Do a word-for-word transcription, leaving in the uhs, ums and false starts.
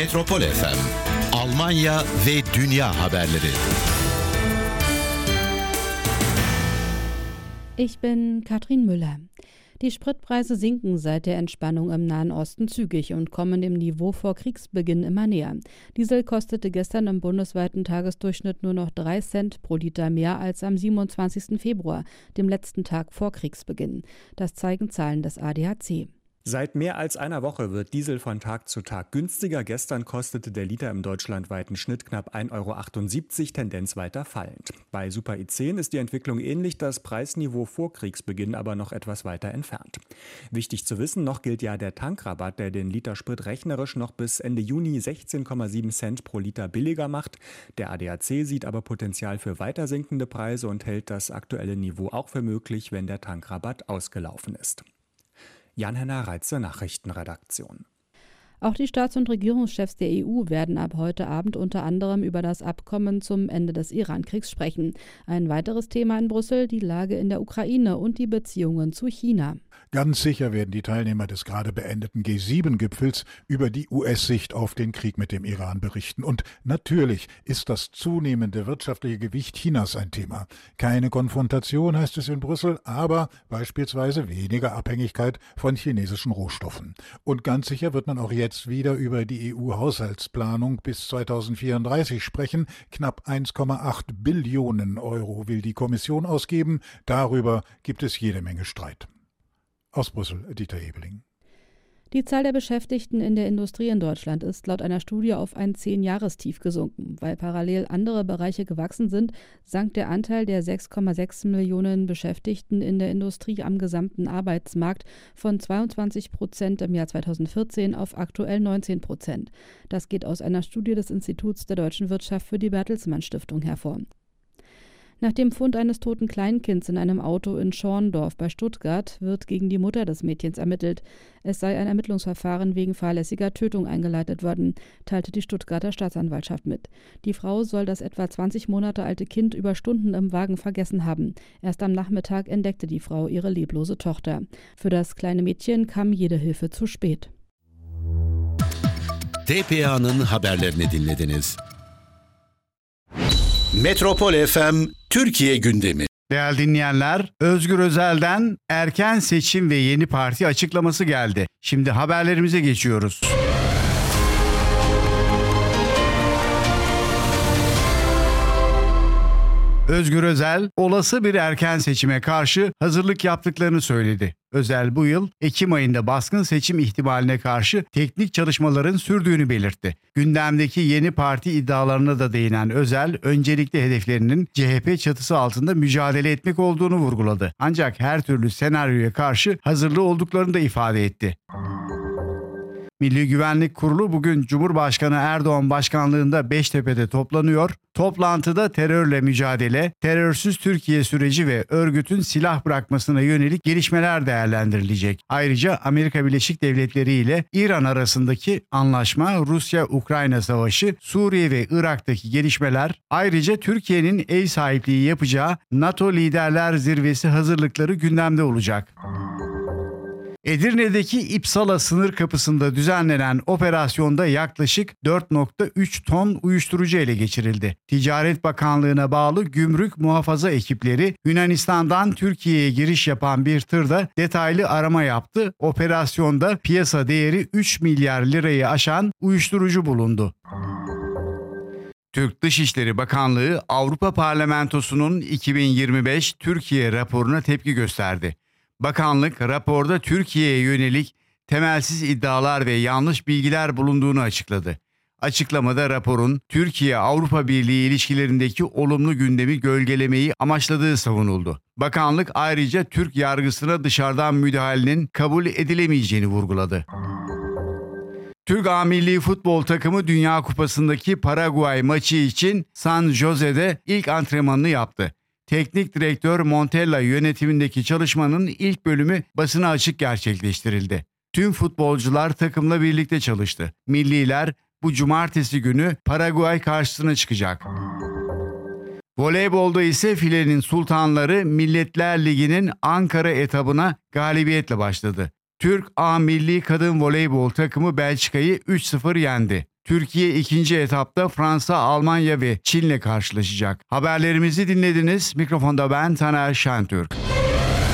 Metropol F M, Almanya ve dünya haberleri. Ich bin Katrin Müller. Die Spritpreise sinken seit der Entspannung im Nahen Osten zügig und kommen dem Niveau vor Kriegsbeginn immer näher. Diesel kostete gestern im bundesweiten Tagesdurchschnitt nur noch drei Cent pro Liter mehr als am siebenundzwanzigsten Februar, dem letzten Tag vor Kriegsbeginn. Das zeigen Zahlen des A D A C. Seit mehr als einer Woche wird Diesel von Tag zu Tag günstiger. Gestern kostete der Liter im deutschlandweiten Schnitt knapp ein Euro achtundsiebzig, Tendenz weiter fallend. Bei Super I zehn ist die Entwicklung ähnlich, das Preisniveau vor Kriegsbeginn aber noch etwas weiter entfernt. Wichtig zu wissen, noch gilt ja der Tankrabatt, der den Liter Sprit rechnerisch noch bis Ende Juni sechzehn Komma sieben Cent pro Liter billiger macht. Der A D A C sieht aber Potenzial für weiter sinkende Preise und hält das aktuelle Niveau auch für möglich, wenn der Tankrabatt ausgelaufen ist. Jan-Henner Reitze, Nachrichtenredaktion. Auch die Staats- und Regierungschefs der E U werden ab heute Abend unter anderem über das Abkommen zum Ende des Iran-Kriegs sprechen. Ein weiteres Thema in Brüssel, die Lage in der Ukraine und die Beziehungen zu China. Ganz sicher werden die Teilnehmer des gerade beendeten G sieben Gipfels über die U S-Sicht auf den Krieg mit dem Iran berichten. Und natürlich ist das zunehmende wirtschaftliche Gewicht Chinas ein Thema. Keine Konfrontation, heißt es in Brüssel, aber beispielsweise weniger Abhängigkeit von chinesischen Rohstoffen. Und ganz sicher wird man auch jetzt wieder über die E U-Haushaltsplanung bis zweitausendvierunddreißig sprechen. Knapp eins Komma acht Billionen Euro will die Kommission ausgeben. Darüber gibt es jede Menge Streit. Aus Brüssel, Dieter Ebeling. Die Zahl der Beschäftigten in der Industrie in Deutschland ist laut einer Studie auf ein Zehn-Jahrestief gesunken. Weil parallel andere Bereiche gewachsen sind, sank der Anteil der sechs Komma sechs Millionen Beschäftigten in der Industrie am gesamten Arbeitsmarkt von zweiundzwanzig Prozent im Jahr zweitausendvierzehn auf aktuell neunzehn Prozent. Das geht aus einer Studie des Instituts der deutschen Wirtschaft für die Bertelsmann Stiftung hervor. Nach dem Fund eines toten Kleinkinds in einem Auto in Schorndorf bei Stuttgart wird gegen die Mutter des Mädchens ermittelt. Es sei ein Ermittlungsverfahren wegen fahrlässiger Tötung eingeleitet worden, teilte die Stuttgarter Staatsanwaltschaft mit. Die Frau soll das etwa zwanzig Monate alte Kind über Stunden im Wagen vergessen haben. Erst am Nachmittag entdeckte die Frau ihre leblose Tochter. Für das kleine Mädchen kam jede Hilfe zu spät. D P A'nın haberlerini dinlediniz. Metropol F M Türkiye gündemi. Değerli dinleyenler, Özgür Özel'den erken seçim ve yeni parti açıklaması geldi. Şimdi haberlerimize geçiyoruz. Özgür Özel, olası bir erken seçime karşı hazırlık yaptıklarını söyledi. Özel bu yıl Ekim ayında baskın seçim ihtimaline karşı teknik çalışmaların sürdüğünü belirtti. Gündemdeki yeni parti iddialarına da değinen Özel, öncelikli hedeflerinin C H P çatısı altında mücadele etmek olduğunu vurguladı. Ancak her türlü senaryoya karşı hazırlığı olduklarını da ifade etti. Milli Güvenlik Kurulu bugün Cumhurbaşkanı Erdoğan başkanlığında Beştepe'de toplanıyor. Toplantıda terörle mücadele, terörsüz Türkiye süreci ve örgütün silah bırakmasına yönelik gelişmeler değerlendirilecek. Ayrıca Amerika Birleşik Devletleri ile İran arasındaki anlaşma, Rusya-Ukrayna savaşı, Suriye ve Irak'taki gelişmeler, ayrıca Türkiye'nin ev sahipliği yapacağı NATO Liderler Zirvesi hazırlıkları gündemde olacak. Edirne'deki İpsala sınır kapısında düzenlenen operasyonda yaklaşık dört nokta üç ton uyuşturucu ele geçirildi. Ticaret Bakanlığı'na bağlı gümrük muhafaza ekipleri Yunanistan'dan Türkiye'ye giriş yapan bir tırda detaylı arama yaptı. Operasyonda piyasa değeri üç milyar lirayı aşan uyuşturucu bulundu. Türk Dışişleri Bakanlığı Avrupa Parlamentosu'nun iki bin yirmi beş Türkiye raporuna tepki gösterdi. Bakanlık raporda Türkiye'ye yönelik temelsiz iddialar ve yanlış bilgiler bulunduğunu açıkladı. Açıklamada raporun Türkiye-Avrupa Birliği ilişkilerindeki olumlu gündemi gölgelemeyi amaçladığı savunuldu. Bakanlık ayrıca Türk yargısına dışarıdan müdahalenin kabul edilemeyeceğini vurguladı. Türk A Milli Futbol takımı Dünya Kupası'ndaki Paraguay maçı için San Jose'de ilk antrenmanını yaptı. Teknik direktör Montella yönetimindeki çalışmanın ilk bölümü basına açık gerçekleştirildi. Tüm futbolcular takımla birlikte çalıştı. Milliler bu cumartesi günü Paraguay karşısına çıkacak. Voleybolda ise filenin sultanları Milletler Ligi'nin Ankara etabına galibiyetle başladı. Türk A Milli Kadın Voleybol takımı Belçika'yı üç sıfır yendi. Türkiye ikinci etapta Fransa, Almanya ve Çin'le karşılaşacak. Haberlerimizi dinlediniz. Mikrofonda ben Taner Şentürk.